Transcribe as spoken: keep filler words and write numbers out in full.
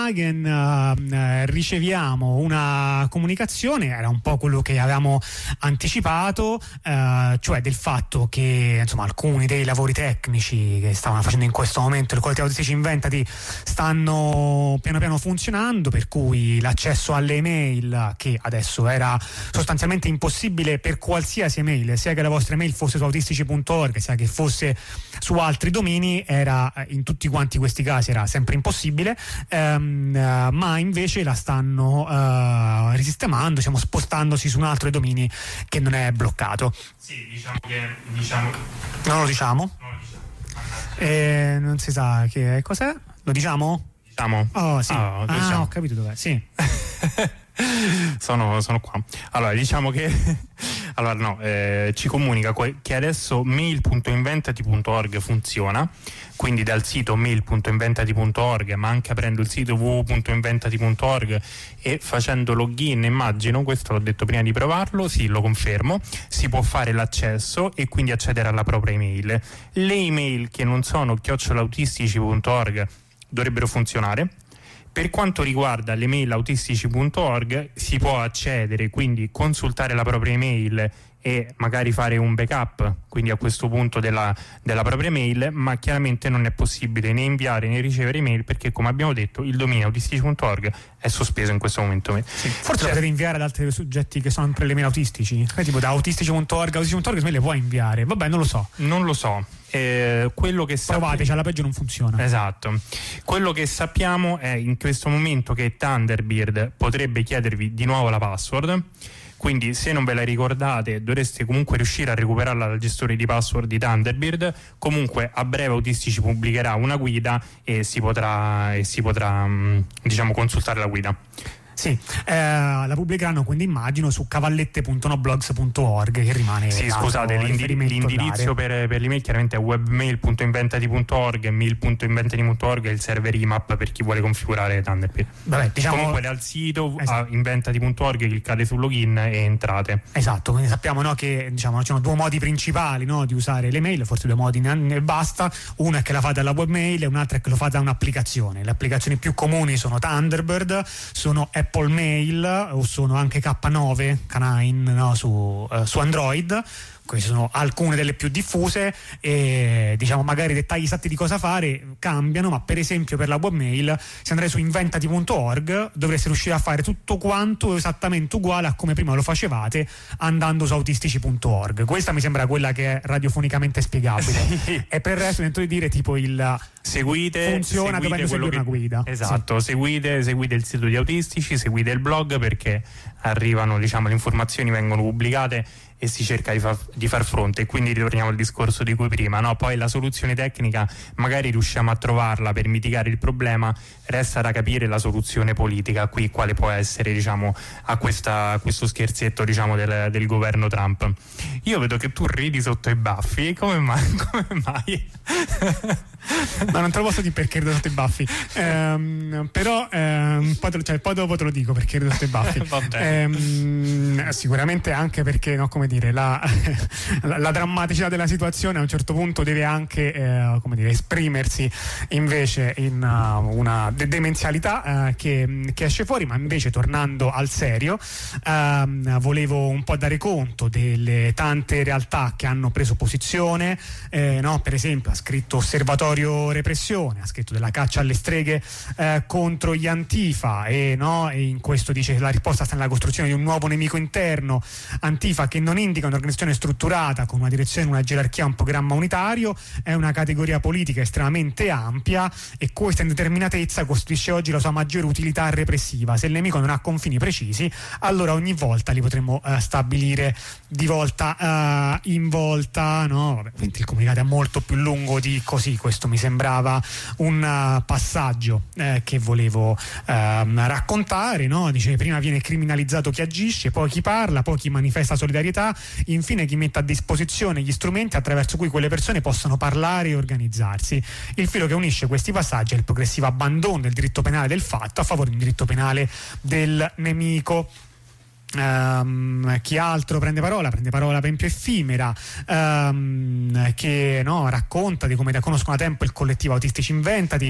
Uh, riceviamo una comunicazione, era un po' quello che avevamo anticipato, uh, cioè del fatto che insomma alcuni dei lavori tecnici che stavano facendo in questo momento il collettivo Autistici Inventati stanno piano piano funzionando, per cui l'accesso alle email, che adesso era sostanzialmente impossibile per qualsiasi email, sia che la vostra email fosse su autistici punto org sia che fosse su altri domini, era in tutti quanti questi casi era sempre impossibile. um, Uh, ma invece la stanno uh, risistemando, diciamo, spostandosi su un altro dei domini che non è bloccato. Sì, diciamo che diciamo non lo diciamo, non, lo diciamo. Eh, non si sa che cos'è, lo diciamo? Diciamo. Oh sì, oh, ah diciamo. Ho capito dov'è, sì. sono, sono qua. Allora diciamo che allora no, eh, ci comunica che adesso mail punto inventati punto org funziona, quindi dal sito mail punto inventati punto org, ma anche aprendo il sito w w w punto inventati punto org e facendo login, immagino, questo l'ho detto prima di provarlo, sì, lo confermo, si può fare l'accesso e quindi accedere alla propria email. Le email che non sono chiocciola autistici punto org dovrebbero funzionare. Per quanto riguarda le mail autistici punto org si può accedere, quindi consultare la propria email e magari fare un backup, quindi a questo punto della, della propria mail, ma chiaramente non è possibile né inviare né ricevere email perché, come abbiamo detto, il dominio autistici punto org è sospeso in questo momento. Sì, forse lo devi inviare ad altri soggetti che sono sempre le mail autistici, eh, tipo da autistici punto org, autistici punto org me le puoi inviare, vabbè, non lo so. Non lo so. Eh, quello che provate, cioè alla peggio non funziona. Esatto. Quello che sappiamo è in questo momento che Thunderbird potrebbe chiedervi di nuovo la password, quindi se non ve la ricordate dovreste comunque riuscire a recuperarla dal gestore di password di Thunderbird. Comunque a breve Autistici pubblicherà una guida e si potrà, e si potrà diciamo consultare la guida. Sì, eh, la pubblicheranno quindi immagino su cavallette punto noblogs punto org, che rimane. Sì, scusate, l'indi- l'indirizzo per, per l'email chiaramente è webmail punto inventati punto org, mail punto inventati punto org è il server I M A P per chi vuole configurare Thunderbird. Vabbè, diciamo... Comunque dal sito esatto. a inventati punto org cliccate sul login e entrate. Esatto, quindi sappiamo, no, che diciamo ci sono due modi principali, no, di usare le mail, forse due modi ne basta. Uno è che la fate dalla webmail e un'altra è che lo fate da un'applicazione. Le applicazioni più comuni sono Thunderbird, sono Apple Mail o sono anche K nove, K nove, no, su, uh, su Android. Queste sono alcune delle più diffuse e diciamo magari i dettagli esatti di cosa fare cambiano, ma per esempio per la webmail se andrei su inventati punto org dovreste riuscire a fare tutto quanto esattamente uguale a come prima lo facevate andando su autistici punto org. Questa mi sembra quella che è radiofonicamente spiegabile. Sì. E per il resto dentro di dire tipo il seguite funziona seguite dovendo seguire che, una guida. Esatto, sì. seguite, seguite il sito di Autistici, seguite il blog perché arrivano, diciamo, le informazioni vengono pubblicate e si cerca di, fa, di far fronte, e quindi ritorniamo al discorso di cui prima, no? Poi la soluzione tecnica magari riusciamo a trovarla per mitigare il problema, resta da capire la soluzione politica qui quale può essere, diciamo, a, questa, a questo scherzetto, diciamo, del, del governo Trump. Io vedo che tu ridi sotto i baffi, come mai? Come mai? Ma non te lo posso dire perché rido sotto i baffi, ehm, però ehm, poi, te lo, cioè, poi dopo te lo dico perché rido sotto i baffi. ehm, sicuramente anche perché, no, come dire, la, la, la drammaticità della situazione a un certo punto deve anche eh, come dire, esprimersi invece in uh, una de- demenzialità uh, che, che esce fuori. Ma invece, tornando al serio, uh, volevo un po' dare conto delle tante realtà che hanno preso posizione, eh, no? Per esempio ha scritto Osservatorio Repressione, ha scritto della caccia alle streghe eh, contro gli Antifa e, no, e in questo dice che la risposta sta nella costruzione di un nuovo nemico interno. Antifa, che non indica un'organizzazione strutturata con una direzione, una gerarchia, un programma unitario, è una categoria politica estremamente ampia e questa indeterminatezza costituisce oggi la sua maggiore utilità repressiva. Se il nemico non ha confini precisi, allora ogni volta li potremmo uh, stabilire di volta uh, in volta, no? Vabbè, il comunicato è molto più lungo di così. Questo mi sembrava un uh, passaggio eh, che volevo uh, raccontare, no? Dice: prima viene criminalizzato chi agisce, poi chi parla, poi chi manifesta solidarietà, infine chi mette a disposizione gli strumenti attraverso cui quelle persone possono parlare e organizzarsi. Il filo che unisce questi passaggi è il progressivo abbandono del diritto penale del fatto a favore di un diritto penale del nemico. Um, chi altro prende parola? Prende parola per esempio Effimera, um, che, no, racconta di come da conoscono da tempo il collettivo Autistici Inventati